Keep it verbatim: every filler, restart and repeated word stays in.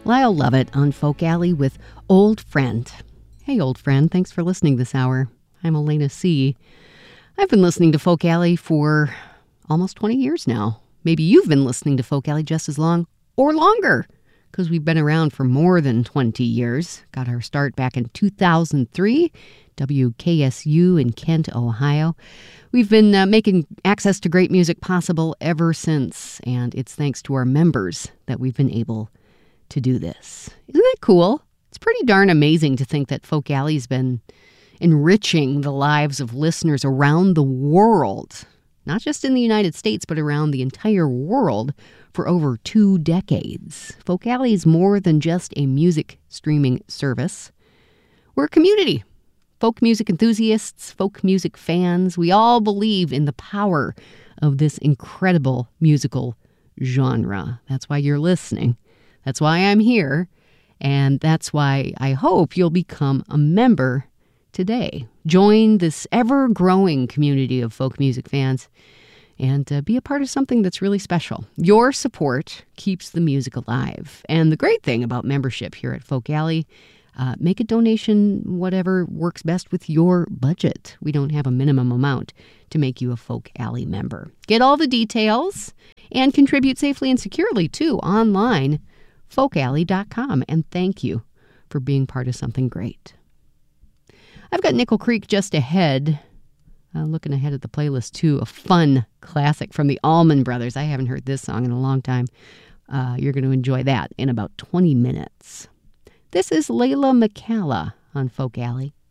Lyle Lovett on Folk Alley with Old Friend. Hey, old friend, thanks for listening this hour. I'm Elena C. I've been listening to Folk Alley for almost twenty years now. Maybe you've been listening to Folk Alley just as long or longer, because we've been around for more than twenty years. Got our start back in two thousand three, W K S U in Kent, Ohio. We've been uh, making access to great music possible ever since, and it's thanks to our members that we've been able to do this. Isn't that cool? It's pretty darn amazing to think that Folk Alley's been enriching the lives of listeners around the world, not just in the United States, but around the entire world for over two decades. Folk Alley is more than just a music streaming service. We're a community. Folk music enthusiasts, folk music fans, we all believe in the power of this incredible musical genre. That's why you're listening. That's why I'm here. And that's why I hope you'll become a member today. Join this ever-growing community of folk music fans and uh, be a part of something that's really special. Your support keeps the music alive. And the great thing about membership here at Folk Alley, uh, make a donation whatever works best with your budget. We don't have a minimum amount to make you a Folk Alley member. Get all the details and contribute safely and securely, too, online, folk alley dot com. And thank you for being part of something great. I've got Nickel Creek just ahead. Uh, looking ahead at the playlist, too. A fun classic from the Allman Brothers. I haven't heard this song in a long time. Uh, you're going to enjoy that in about twenty minutes. This is Layla McCalla on Folk Alley.